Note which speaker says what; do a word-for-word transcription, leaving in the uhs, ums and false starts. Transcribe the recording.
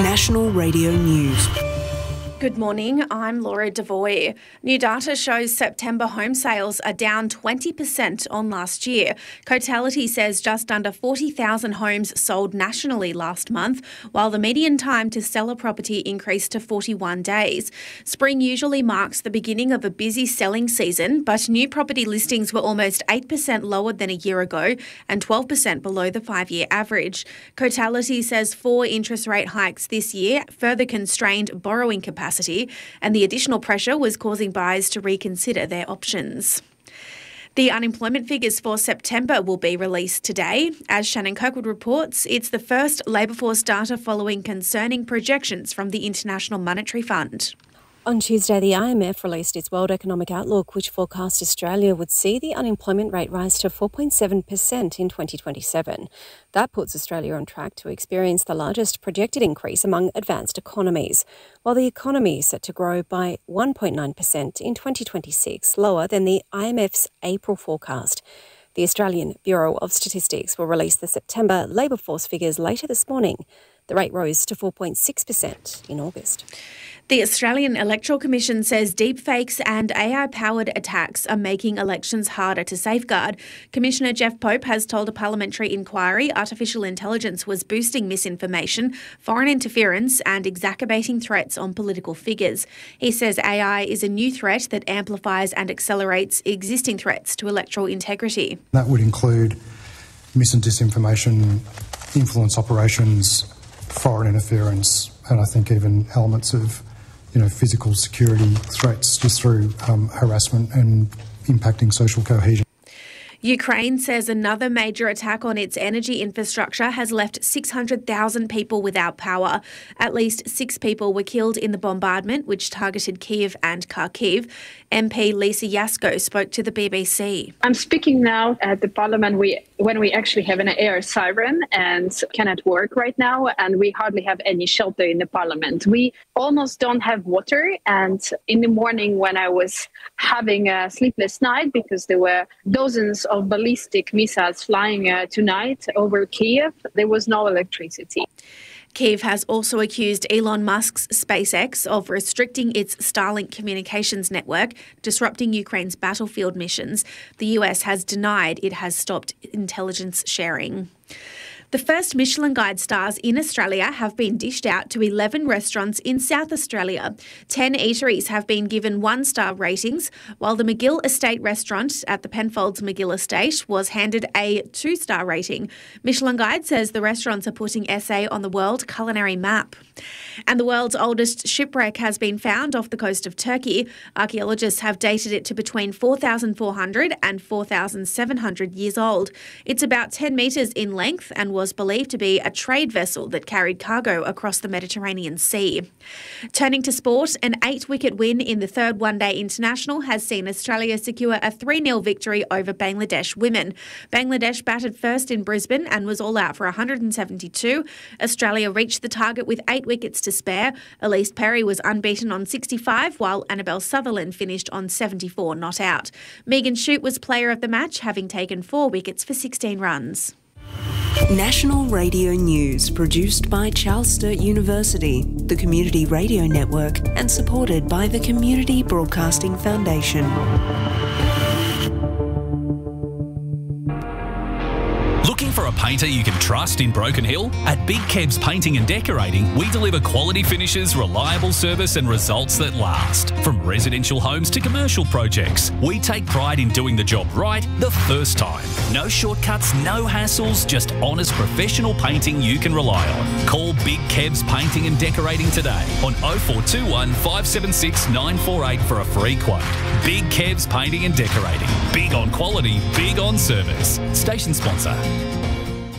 Speaker 1: National Radio News.
Speaker 2: Good morning, I'm Laura Devoy. New data shows September home sales are down twenty percent on last year. Cotality says just under forty thousand homes sold nationally last month, while the median time to sell a property increased to forty-one days. Spring usually marks the beginning of a busy selling season, but new property listings were almost eight percent lower than a year ago and twelve percent below the five-year average. Cotality says four interest rate hikes this year further constrained borrowing capacity, and the additional pressure was causing buyers to reconsider their options. The unemployment figures for September will be released today. As Shannon Kirkwood reports, it's the first labour force data following concerning projections from the International Monetary Fund.
Speaker 3: On Tuesday, the I M F released its World Economic Outlook, which forecast Australia would see the unemployment rate rise to four point seven percent in twenty twenty-seven. That puts Australia on track to experience the largest projected increase among advanced economies, while the economy is set to grow by one point nine percent in twenty twenty-six, lower than the I M F's April forecast. The Australian Bureau of Statistics will release the September labour force figures later this morning. The rate rose to four point six percent in August.
Speaker 2: The Australian Electoral Commission says deepfakes and A I-powered attacks are making elections harder to safeguard. Commissioner Jeff Pope has told a parliamentary inquiry artificial intelligence was boosting misinformation, foreign interference and exacerbating threats on political figures. He says A I is a new threat that amplifies and accelerates existing threats to electoral integrity.
Speaker 4: That would include mis and disinformation, influence operations, foreign interference, and I think even elements of you know, physical security threats just through um, harassment and impacting social cohesion.
Speaker 2: Ukraine says another major attack on its energy infrastructure has left six hundred thousand people without power. At least six people were killed in the bombardment, which targeted Kyiv and Kharkiv. M P Lisa Yasko spoke to the B B C.
Speaker 5: I'm speaking now at the Parliament we, when we actually have an air siren and cannot work right now, and we hardly have any shelter in the Parliament. We almost don't have water, and in the morning when I was having a sleepless night because there were dozens of ballistic missiles flying uh, tonight over Kyiv, there was no electricity.
Speaker 2: Kyiv has also accused Elon Musk's SpaceX of restricting its Starlink communications network, disrupting Ukraine's battlefield missions. The U S has denied it has stopped intelligence sharing. The first Michelin Guide stars in Australia have been dished out to eleven restaurants in South Australia. ten eateries have been given one-star ratings, while the McGill Estate restaurant at the Penfolds McGill Estate was handed a two-star rating. Michelin Guide says the restaurants are putting S A on the world culinary map. And the world's oldest shipwreck has been found off the coast of Turkey. Archaeologists have dated it to between four thousand four hundred and four thousand seven hundred years old. It's about ten metres in length and was was believed to be a trade vessel that carried cargo across the Mediterranean Sea. Turning to sport, an eight-wicket win in the third one-day international has seen Australia secure a three nil victory over Bangladesh women. Bangladesh batted first in Brisbane and was all out for one hundred seventy-two. Australia reached the target with eight wickets to spare. Elise Perry was unbeaten on sixty-five, while Annabelle Sutherland finished on seventy-four not out. Megan Shute was player of the match, having taken four wickets for sixteen runs.
Speaker 1: National Radio News, produced by Charles Sturt University, the Community Radio Network, and supported by the Community Broadcasting Foundation.
Speaker 6: Looking for a painter you can trust in Broken Hill? At Big Kebs Painting and Decorating, we deliver quality finishes, reliable service and results that last. From residential homes to commercial projects, we take pride in doing the job right the first time. No shortcuts, no hassles, just honest professional painting you can rely on. Call Big Kebs Painting and Decorating today on oh four two one, five seven six, nine four eight for a free quote. Big Kebs Painting and Decorating. Big on quality, big on service. Station sponsor.